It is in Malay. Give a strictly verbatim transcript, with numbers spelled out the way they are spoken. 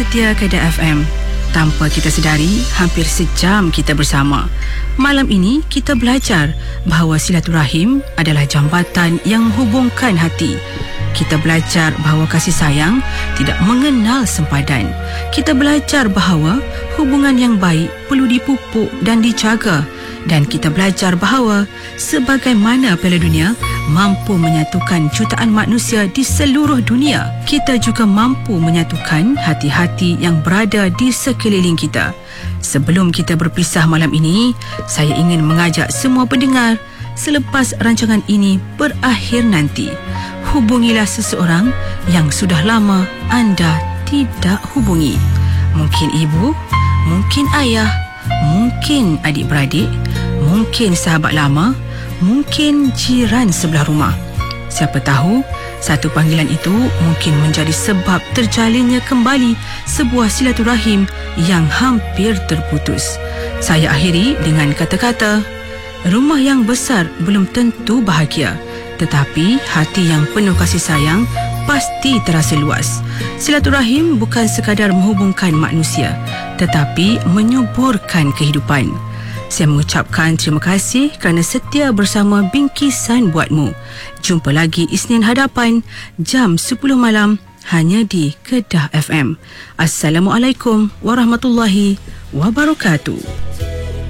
setia Kedah F M. Tanpa kita sedari, hampir sejam kita bersama. Malam ini kita belajar bahawa silaturahim adalah jambatan yang menghubungkan hati. Kita belajar bahawa kasih sayang tidak mengenal sempadan. Kita belajar bahawa hubungan yang baik perlu dipupuk dan dijaga. Dan kita belajar bahawa sebagaimana Piala Dunia mampu menyatukan jutaan manusia di seluruh dunia, kita juga mampu menyatukan hati-hati yang berada di sekeliling kita. Sebelum kita berpisah malam ini, saya ingin mengajak semua pendengar, selepas rancangan ini berakhir nanti, hubungilah seseorang yang sudah lama anda tidak hubungi. Mungkin ibu, mungkin ayah, mungkin adik-beradik, mungkin sahabat lama, mungkin jiran sebelah rumah. Siapa tahu, satu panggilan itu mungkin menjadi sebab terjalinnya kembali sebuah silaturahim yang hampir terputus. Saya akhiri dengan kata-kata, rumah yang besar belum tentu bahagia, tetapi hati yang penuh kasih sayang pasti terasa luas. Silaturahim bukan sekadar menghubungkan manusia, tetapi menyuburkan kehidupan. Saya mengucapkan terima kasih kerana setia bersama Bingkisan Buatmu. Jumpa lagi Isnin hadapan jam sepuluh malam hanya di Kedah F M. Assalamualaikum warahmatullahi wabarakatuh.